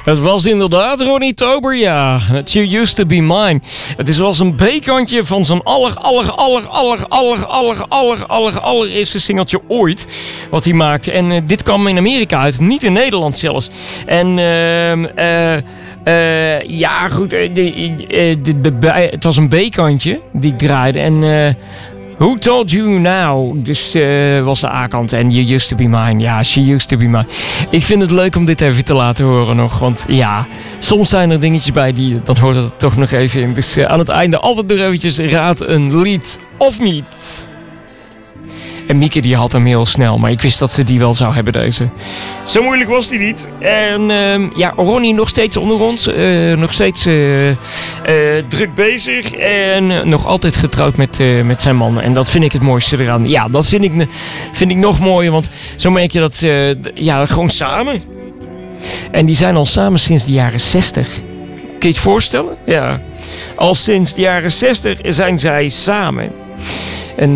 Het was inderdaad Ronnie Tober, ja. You Used To Be Mine. Het is wel een B-kantje van zijn allereerste singeltje ooit. Wat hij maakte. En dit kwam in Amerika uit. Niet in Nederland zelfs. En ja, goed. Het was een B-kantje die ik draaide. En Who Told You Now? Dus was de A-kant. En You Used To Be Mine. Ja, She Used To Be Mine. Ik vind het leuk om dit even te laten horen nog. Want ja, soms zijn er dingetjes bij die... Dan hoort het toch nog even in. Dus aan het einde altijd nog eventjes raad een lied of niet. En Mieke die had hem heel snel. Maar ik wist dat ze die wel zou hebben, deze. Zo moeilijk was die niet. En ja, Ronnie nog steeds onder ons. Nog steeds druk bezig. En nog altijd getrouwd met zijn man. En dat vind ik het mooiste eraan. Ja, dat vind ik nog mooier. Want zo merk je dat ja, gewoon samen. En die zijn al samen sinds de jaren 60. Kun je het voorstellen? Ja. Al sinds de jaren 60 zijn zij samen. En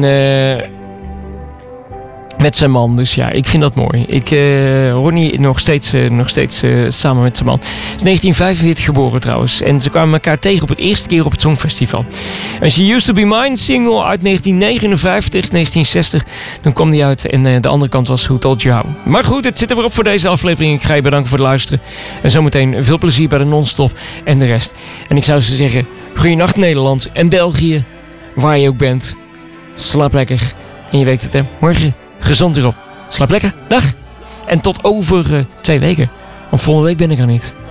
met zijn man, dus ja, ik vind dat mooi. Ronnie nog steeds samen met zijn man. Hij is 1945 geboren trouwens. En ze kwamen elkaar tegen op het eerste keer op het Songfestival. En She Used To Be Mine, single uit 1959, 1960. Toen kwam die uit en de andere kant was Who Told You How. Maar goed, het zit er weer op voor deze aflevering. Ik ga je bedanken voor het luisteren. En zometeen veel plezier bij de non-stop en de rest. En ik zou ze zeggen, goeienacht Nederland en België. Waar je ook bent. Slaap lekker. En je weet het hè, morgen gezond erop. Slaap lekker. Dag. En tot over 2 weken. Want volgende week ben ik er niet.